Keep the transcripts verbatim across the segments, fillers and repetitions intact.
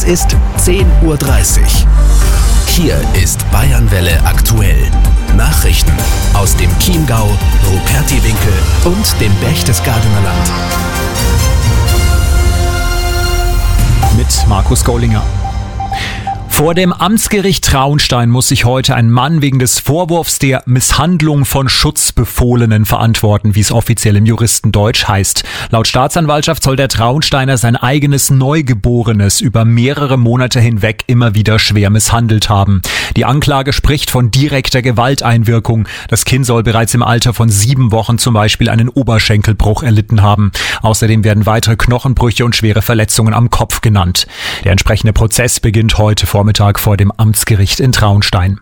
ist zehn Uhr dreißig. Hier ist Bayernwelle aktuell. Nachrichten aus dem Chiemgau, Rupertiwinkel und dem Berchtesgadener Land. Mit Markus Gollinger. Vor dem Amtsgericht Traunstein muss sich heute ein Mann wegen des Vorwurfs der Misshandlung von Schutzbefohlenen verantworten, wie es offiziell im Juristendeutsch heißt. Laut Staatsanwaltschaft soll der Traunsteiner sein eigenes Neugeborenes über mehrere Monate hinweg immer wieder schwer misshandelt haben. Die Anklage spricht von direkter Gewalteinwirkung. Das Kind soll bereits im Alter von sieben Wochen zum Beispiel einen Oberschenkelbruch erlitten haben. Außerdem werden weitere Knochenbrüche und schwere Verletzungen am Kopf genannt. Der entsprechende Prozess beginnt heute Vormittag vor dem Amtsgericht in Traunstein.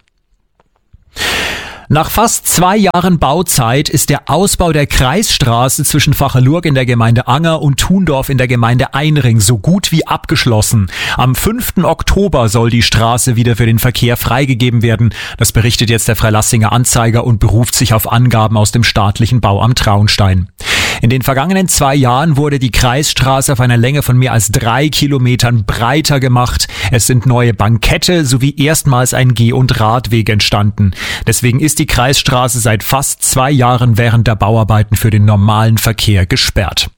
Nach fast zwei Jahren Bauzeit ist der Ausbau der Kreisstraße zwischen Vachelurg in der Gemeinde Anger und Thundorf in der Gemeinde Einring so gut wie abgeschlossen. Am fünften Oktober soll die Straße wieder für den Verkehr freigegeben werden. Das berichtet jetzt der Freilassinger Anzeiger und beruft sich auf Angaben aus dem staatlichen Bauamt Traunstein. In den vergangenen zwei Jahren wurde die Kreisstraße auf einer Länge von mehr als drei Kilometern breiter gemacht. Es sind neue Bankette sowie erstmals ein Geh- und Radweg entstanden. Deswegen ist die Kreisstraße seit fast zwei Jahren während der Bauarbeiten für den normalen Verkehr gesperrt.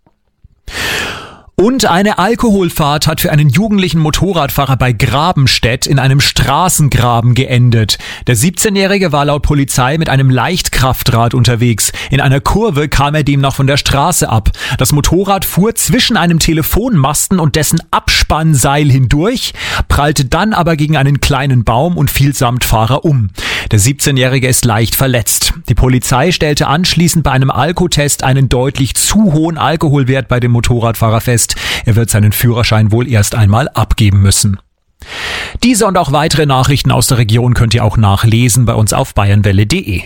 Und eine Alkoholfahrt hat für einen jugendlichen Motorradfahrer bei Grabenstedt in einem Straßengraben geendet. Der siebzehnjährige war laut Polizei mit einem Leichtkraftrad unterwegs. In einer Kurve kam er demnach von der Straße ab. Das Motorrad fuhr zwischen einem Telefonmasten und dessen Abspannseil hindurch, prallte dann aber gegen einen kleinen Baum und fiel samt Fahrer um. Der siebzehnjährige ist leicht verletzt. Die Polizei stellte anschließend bei einem Alkotest einen deutlich zu hohen Alkoholwert bei dem Motorradfahrer fest. Er wird seinen Führerschein wohl erst einmal abgeben müssen. Diese und auch weitere Nachrichten aus der Region könnt ihr auch nachlesen bei uns auf bayernwelle punkt de.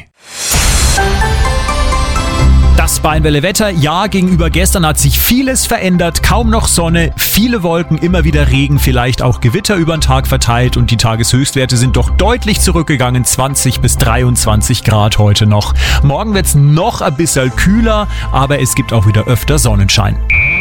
Das Bayernwelle-Wetter, ja, gegenüber gestern hat sich vieles verändert, kaum noch Sonne, viele Wolken, immer wieder Regen, vielleicht auch Gewitter über den Tag verteilt und die Tageshöchstwerte sind doch deutlich zurückgegangen, zwanzig bis dreiundzwanzig Grad heute noch. Morgen wird's noch ein bisschen kühler, aber es gibt auch wieder öfter Sonnenschein.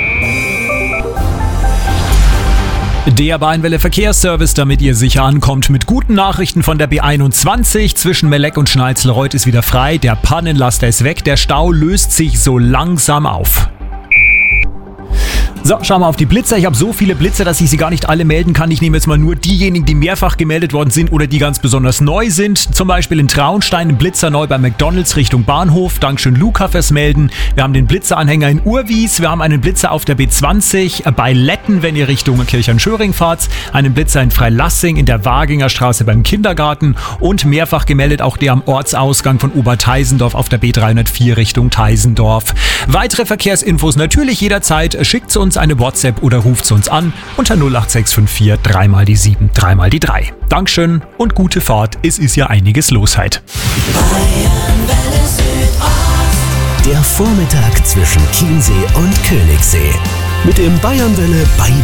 Der Bayernwelle Verkehrsservice, damit ihr sicher ankommt, mit guten Nachrichten von der B einundzwanzig. Zwischen Melleck und Schnalzelreuth ist wieder frei, der Pannenlaster ist weg, der Stau löst sich so langsam auf. So, schauen wir auf die Blitzer. Ich habe so viele Blitzer, dass ich sie gar nicht alle melden kann. Ich nehme jetzt mal nur diejenigen, die mehrfach gemeldet worden sind oder die ganz besonders neu sind. Zum Beispiel in Traunstein, ein Blitzer neu bei McDonalds Richtung Bahnhof. Dankeschön Luca fürs Melden. Wir haben den Blitzeranhänger in Urwies. Wir haben einen Blitzer auf der B zwanzig bei Letten, wenn ihr Richtung Kirchheinschöring fahrt. Einen Blitzer in Freilassing in der Waginger Straße beim Kindergarten. Und mehrfach gemeldet auch der am Ortsausgang von Oberteisendorf auf der B dreihundertvier Richtung Teisendorf. Weitere Verkehrsinfos natürlich jederzeit. Schickt zu uns eine WhatsApp oder ruft zu uns an unter null acht sechs fünf vier drei mal die sieben, drei mal die drei. Dankeschön und gute Fahrt. Es ist ja einiges los heute. Der Vormittag zwischen Chiemsee und Königssee. Mit dem Bayernwelle bei